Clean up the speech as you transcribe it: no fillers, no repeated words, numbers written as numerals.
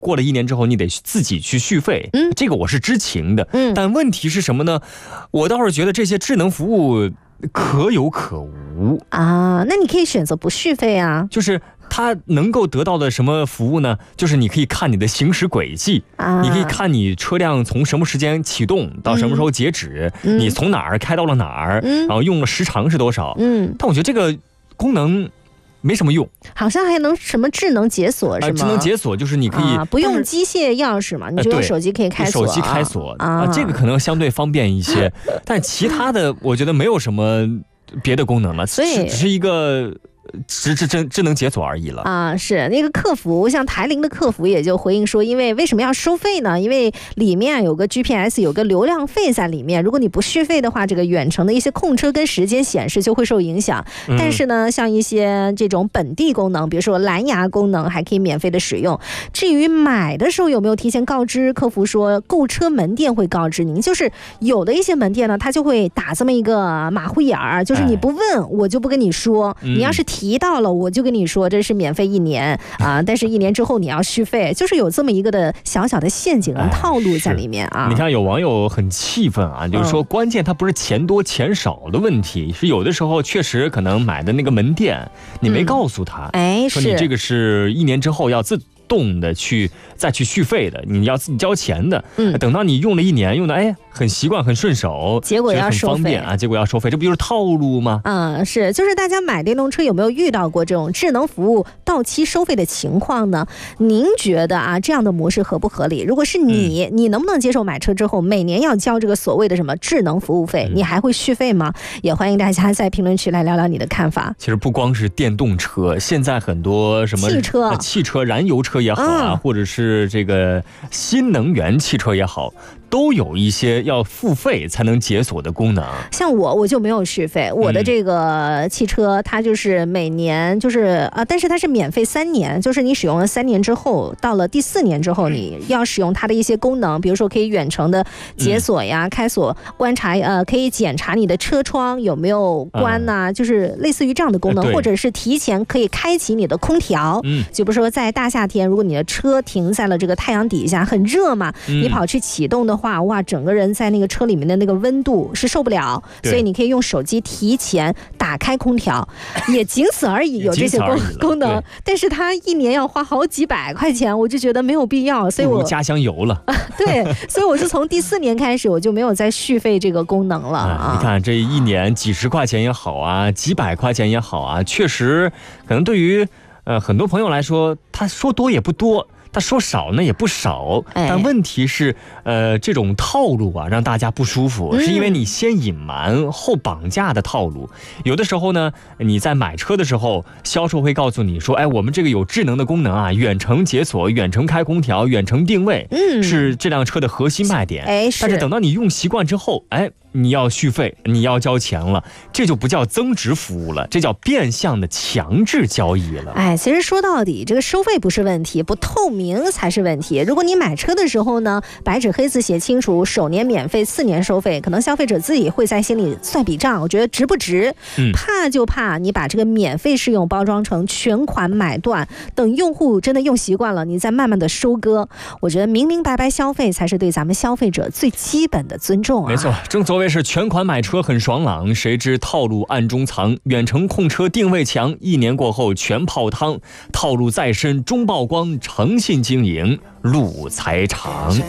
过了1年之后你得自己去续费，这个我是知情的，但问题是什么呢？我倒是觉得这些智能服务可有可无啊。那你可以选择不续费啊， 就是它能够得到的什么服务呢？就是你可以看你的行驶轨迹，你可以看你车辆从什么时间启动到什么时候截止，你从哪儿开到了哪儿，然后用了时长是多少。但我觉得这个功能没什么用， 好像还能什么智能解锁是吗？ 智能解锁就是你可以、 不用机械钥匙嘛，你就用手机可以开锁， 手机开锁这个可能相对方便一些，但其他的我觉得没有什么别的功能了，所以只是一个智能解锁而已了啊。是那个客服，像台铃的客服也就回应说，因为为什么要收费呢？因为里面有个 GPS， 有个流量费在里面，如果你不续费的话，这个远程的一些控车跟时间显示就会受影响。但是呢，像一些这种本地功能，比如说蓝牙功能，还可以免费的使用。至于买的时候有没有提前告知，客服说购车门店会告知您，就是有的一些门店呢，它就会打这么一个马虎眼儿，就是你不问我就不跟你说，你要是提到了我就跟你说这是免费1年啊，但是1年之后你要续费，就是有这么一个的小小的陷阱跟套路在里面啊。 你看有网友很气愤啊，就是说关键它不是钱多钱少的问题，是有的时候确实可能买的那个门店你没告诉他，说你这个是1年之后要自动的再去续费的，你要自己交钱的。等到你用了1年，用的很习惯很顺手， 结果要收费， 很方便啊，结果要收费，这不就是套路吗？ 是，就是大家买电动车有没有遇到过这种智能服务到期收费的情况呢？您觉得啊，这样的模式合不合理？如果是你能不能接受买车之后每年要交这个所谓的什么智能服务费？你还会续费吗？也欢迎大家在评论区来聊聊你的看法。 其实不光是电动车，现在很多什么汽车燃油车也好啊，或者是这个新能源汽车也好，都有一些要付费才能解锁的功能。 像我就没有续费，我的这个汽车它就是每年就是但是它是免费3年，就是你使用了3年之后，到了第4年之后，你要使用它的一些功能，比如说可以远程的解锁呀、开锁、观察可以检查你的车窗有没有关呐，就是类似于这样的功能，或者是提前可以开启你的空调。就比如说在大夏天，如果你的车停在了这个太阳底下很热嘛，你跑去启动的话，哇，整个人在那个车里面的那个温度是受不了，所以你可以用手机提前打开空调，也仅此而已，有这些功能。但是它1年要花好几百块钱，我就觉得没有必要，所以我加香油了。 对，所以我就从第4年开始，我就没有再续费这个功能了。 你看这1年几十块钱也好啊，几百块钱也好啊，确实可能对于很多朋友来说，他说多也不多，他说少呢也不少，但问题是这种套路啊让大家不舒服，是因为你先隐瞒后绑架的套路。有的时候呢，你在买车的时候，销售会告诉你说，我们这个有智能的功能啊，远程解锁、远程开空调、远程定位，是这辆车的核心卖点。但是等到你用习惯之后，你要续费，你要交钱了，这就不叫增值服务了，这叫变相的强制交易了。 其实说到底，这个收费不是问题，不透明才是问题。如果你买车的时候呢，白纸黑字写清楚，首年免费，4年收费，可能消费者自己会在心里算笔账，我觉得值不值？怕就怕你把这个免费试用包装成全款买断，等用户真的用习惯了，你再慢慢的收割。我觉得明明白白消费才是对咱们消费者最基本的尊重啊。 没错，正所谓是全款买车很爽朗，谁知套路暗中藏。远程控车定位强，1年过后全泡汤，套路再深终曝光，诚信经营路才长。